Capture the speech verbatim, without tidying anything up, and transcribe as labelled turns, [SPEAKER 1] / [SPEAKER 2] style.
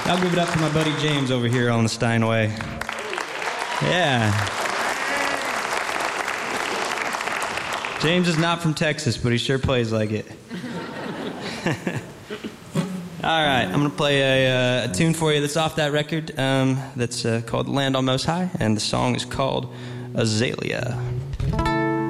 [SPEAKER 1] I'll give it up to my buddy James over here on the Steinway. Yeah. James is not from Texas, but he sure plays like it. All right, I'm going to play a, uh, a tune for you that's off that record um, that's uh, called Land on Most High, and the song is called Azalea.